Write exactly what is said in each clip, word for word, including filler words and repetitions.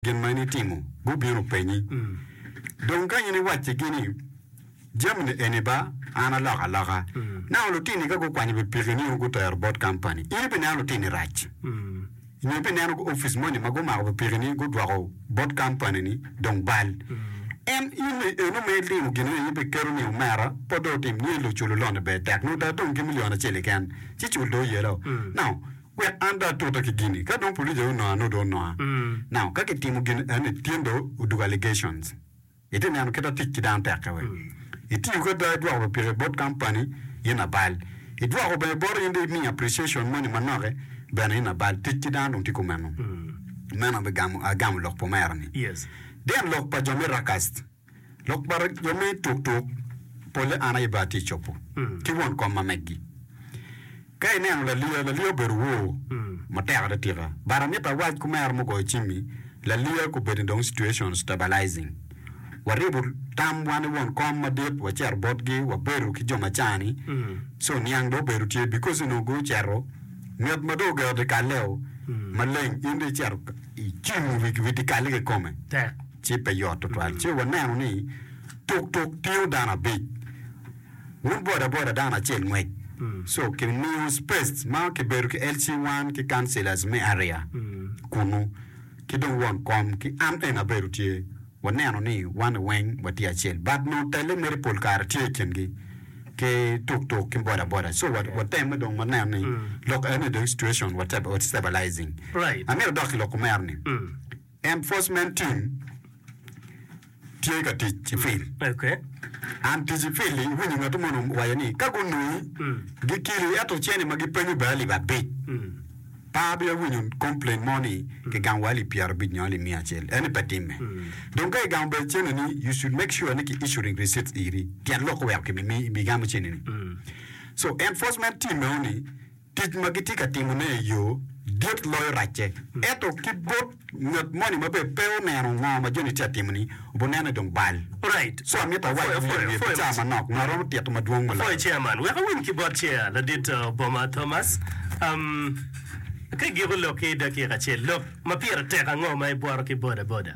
gin mani timo go biro penyi don kan ni wache gini jamne eniba ana laga laga na lo tini ga go kwani be pirini go to airport company ibe na lo tini rach ni be na go office money mago ma go pirini go do bot company ni don bal en ine eno me limu gini ibe kero ni mara podo tim ni lo chulo lon be tak no da don kimi liona chele kan chi chulo yelo now we under to to gini ka don police no no do no now ka ke timu gini ene tiendo udu allegations ite na no keta tikki dan tak we iti ko da do ko pere bot company ina bal it do ko be bor inde mi appreciation money manore ben ina bal tikki dan dum tiko manu mena be gam agam lok po merni yes den lok pa jome rakast lok bar jome tuk tuk pole ana ibati chopo ki won ko mamegi kay ne la liya la liya beru ma ta da tira bara mi ta waj kuma yar mo go chimi la liya ko be don situation stabilizing waribur tam wan won kom ma de wa cher bodgi wa beru ki joma chani so niang do beru tie because no go chero net ma do ga de kaleo maleng inde cher i chimu vi vi kale ke come ta chi pe yot to al chi wana ni tok tok tiu dana big won boda boda dana chen ngwe so ke new space ma ke beru ke L C one ke cancelers me area kunu ki don won kom ki am ena beru tie wana ni one wing watia chel but no tele mere pol kar tie kengi ke tok tok ke boda boda so what what time don wana ni look any the situation whatever what stabilizing right amir doki lokumerni enforcement team tie ka ti fil okay anti fil wini ngatu mono wayani ka gunu gikiri ato cheni magipenyu bali ba be pa bi wini complain money ke ganwali piar bi nyali mi achel eni patime donc ay gambe cheni ni you should make sure ni ki issuing receipts iri tian loko wa ke mi mi gamu cheni ni so enforcement team oni tit magitika timu ne yo get lawyer rache eto kibot not money mabe peo nero ngoma joni chatimni bonana dong bal right so amita wa for chama nok na ro tiat maduong mala for chairman we ka win kibot chair la dit Boma Thomas um ke giro lo ke da ke rache lo mapira te ka ngoma e bor ke boda boda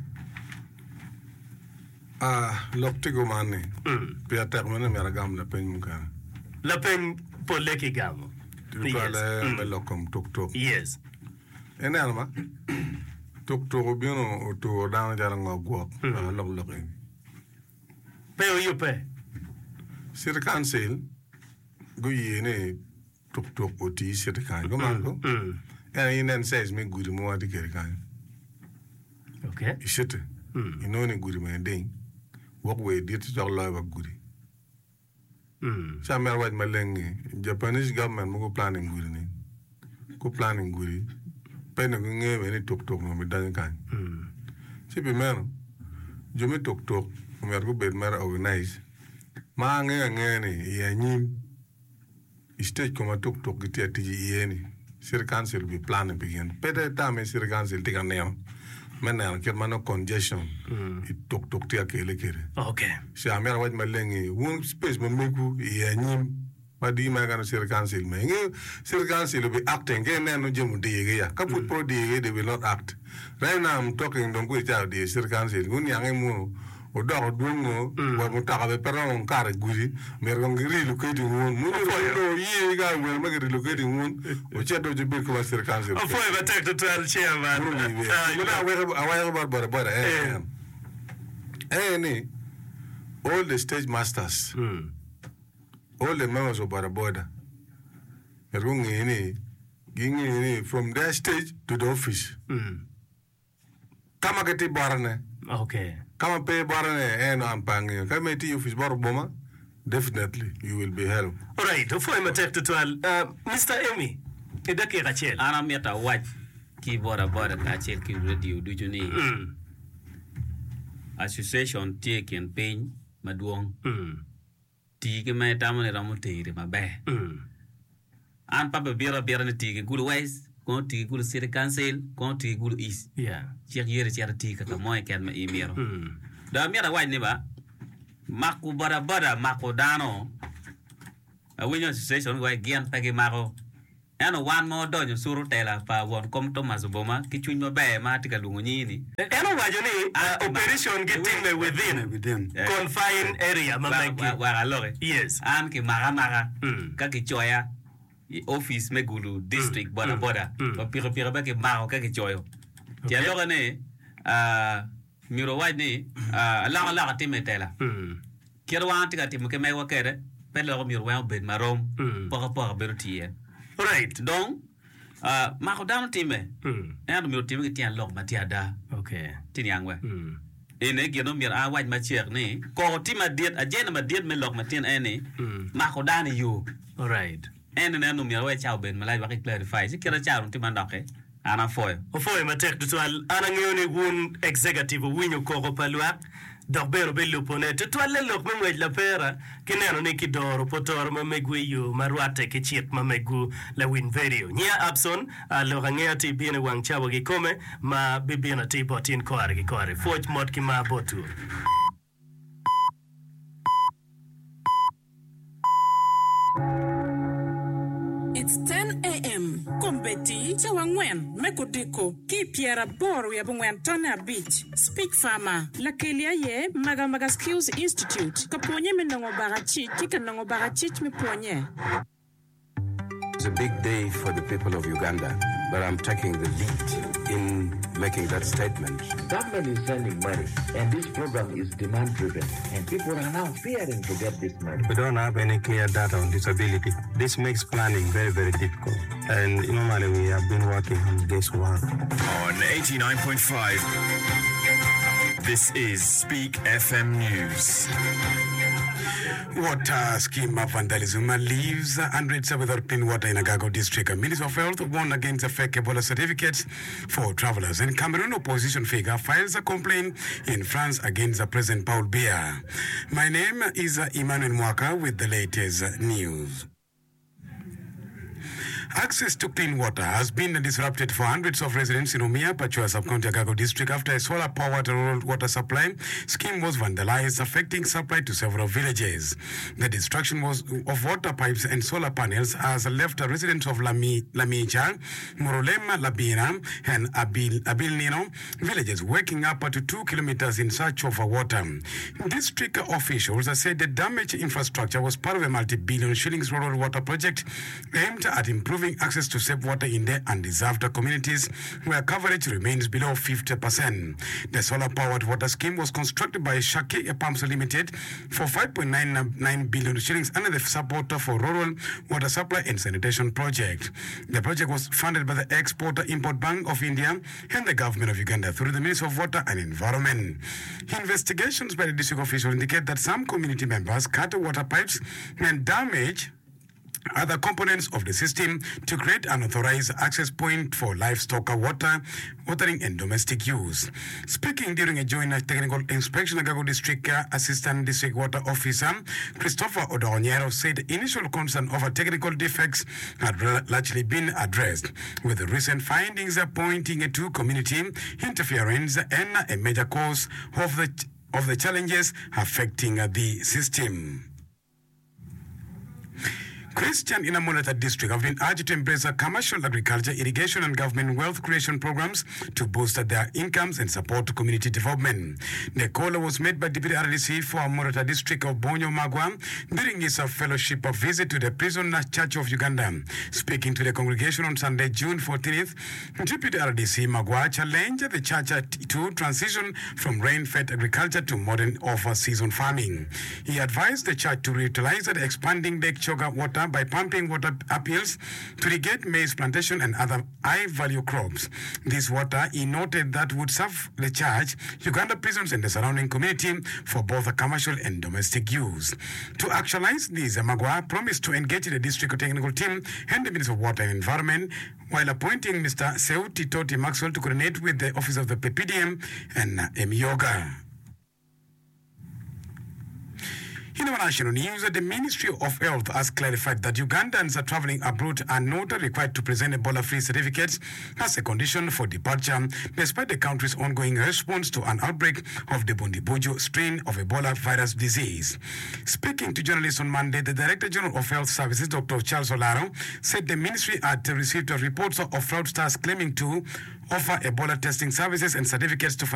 ah lok tigo mane pia te mane mera gam la pen muka la pen po le ke gamo Tupale me lokom tuk tuk. Yes. Ene alma tuk tuk bino to dana jarang ngogok lok lok ini. Pe o yo pe. Sir council go yene tuk tuk oti sir kan go mango. Ene inen says me guri mo ati kere kan. Okay. Ishete. Ino ni guri me ding. Wok we dit to lo ba guri. Mm. Samuel White Malengi, Japanese government mo planning guri ni. Ko planning guri. Pene ko nge we ni tok tok no mi dan kan. Mm. Si bi mero. Jo mi tok tok, mer ko bed mer organize. Ma nge nge ni ya nyim. Stage ko ma tok tok giti ati ye ni. Sir council bi plan begin. Pede ta me sir council tika neo. Mena ket mano congestion. It tok tok tia kele kere. Okay. Si amera White Malengi, one space mo meku ya nyim. Ma di ma kana sir council me. Nge sir council will be acting. Nge na no jemu de ye ya. Kaput pro de ye they will not act. Right now I'm talking don't go tell the sir council. Ngun yang mo o do dungo wa mo ta be peron kare guri mer ngam relocating won mo no ye ga wel ma relocating won o chedo je bir ko sir council. O foi ba tek to tell chairman. Muna we awa ba ba ba eh eh ni all the stage masters all the members of Bada Boda erungi ni gingi ni from their stage to the office kama kati barane okay kama pe barane eh no ampangi kama ti office bar boma definitely you will be helped. All right, o foi ma tek to tell uh, Mister Emi edake Rachel ana meta watch ki bora bora ka chel ki radio du juni association take and pain maduong ti ke me tamane ramutire mabe an papa bira bira ne ti ke gulu wise ko ti gulu city council ko ti gulu is yeah check yere check ti ka moy ken ma imiro da mera waj ne ba maku bora bora mako dano a winyo association wa gian pagi mako Ano one more donyo suru tela pa won kom Thomas Boma kichuny maber ma tika lungo nyini. Eno wajo ni uh, operation getting me within within confined area mamegi. Wa alore. Yes. An ki maga maga Mm. ka ki choya office Megulu district boda Mm. boda. Mm. Ba piro piro ba ki mago ka ki choyo. Ti alore ne ah miro waj ni ah la la time tela. Mm. Kiro wa tika timu ke me wa kere pelo miro wa ben marom Mm. poko poko berutie. Right. Donc, uh, mako dano time. Mm. Eno miro time ki tian lok ma tiada. Okay. Tini angwe. Mm. Ene gino mir a waj ma chiek ni. Ko tima diet, a jena ma diet me lok ma tien ene. Mm. Mako dano yo. All right. Ene neno mir we chao ben malaj waki clarify. Si kira chao runti mandoke. Ana foyo. Ofoy matek tutwal anangiyoni wun executive winyo koko palwa. Dogbero bello pone tutwal lok memwej la pera kineno ni kidoro potoro mamegwe yo marwate kichiek mamegu la win video. Nya Abson lo ngea ti bine wang chabo gikome ma bibina ti botin koare gikore. Foj mod ki ma botu. It's ten a.m. Kombeti, Chawangwen, Mekodiko, Ki Pierre Bor, we have went Tana Beach, Speak Farmer, Lakelia Ye, Magamaga Skills Institute, Kaponye Menongo Barachi, Kikanongo Barachich Miponye. It's a big day for the people of Uganda, but I'm taking the lead in making that statement. Government is sending money, and this program is demand-driven, and people are now fearing to get this money. We don't have any clear data on disability. This makes planning very, very difficult. And normally we have been working on this one. On eighty-nine point five, this is Speak F M News. Water scheme of vandalism leaves hundreds without clean water in Agago district. A Minister of Health warned against the fake Ebola certificates for travelers. And Cameroon opposition figure files a complaint in France against the President Paul Biya. My name is Emmanuel Mwaka with the latest news. Access to clean water has been disrupted for hundreds of residents in Umia, Pachua Sub-County Agago district after a solar-powered rural water supply scheme was vandalized, affecting supply to several villages. The destruction was of water pipes and solar panels has left the residents of Lami, Lamicha, Murulema, Labina, and Abil, Abilnino villages waking up to two kilometers in search of water. District officials said the damaged infrastructure was part of a multi-billion shillings rural water project aimed at improving access to safe water in the undeserved communities where coverage remains below fifty percent. The solar-powered water scheme was constructed by Shaki Pumps Limited for five point nine nine billion shillings under the support for rural water supply and sanitation project. The project was funded by the Export-Import Bank of India and the government of Uganda through the Ministry of Water and Environment. Investigations by the district officials indicate that some community members cut water pipes and damage other components of the system to create an authorized access point for livestock water, watering and domestic use. Speaking during a joint technical inspection, Agago District Assistant District Water Officer Christopher Odonyero said initial concern over technical defects had largely been addressed, with the recent findings pointing to community interference and a major cause of the of the challenges affecting the system. Christian in Amuleta district have been urged to embrace commercial agriculture, irrigation and government wealth creation programs to boost their incomes and support community development. The call was made by Deputy R D C for Amuleta district of Bonyo Magwa during his fellowship visit to the Prison Church of Uganda. Speaking to the congregation on Sunday, June fourteenth, Deputy R D C Magwa challenged the church to transition from rain-fed agriculture to modern off-season farming. He advised the church to utilize the expanding Lake Choga water by pumping water appeals to irrigate maize plantation and other high-value crops. This water, he noted, that would serve the church, Uganda prisons and the surrounding community for both commercial and domestic use. To actualize this, Magwa promised to engage the district technical team and the Minister of Water and Environment while appointing Mister Seuti Toti Maxwell to coordinate with the Office of the P P D M and M Yoga. In our national news, the Ministry of Health has clarified that Ugandans are traveling abroad are not required to present Ebola-free certificates as a condition for departure, despite the country's ongoing response to an outbreak of the Bundibujo strain of Ebola virus disease. Speaking to journalists on Monday, the Director General of Health Services, Doctor Charles Olaro, said the ministry had received reports of fraudsters claiming to offer Ebola testing services and certificates to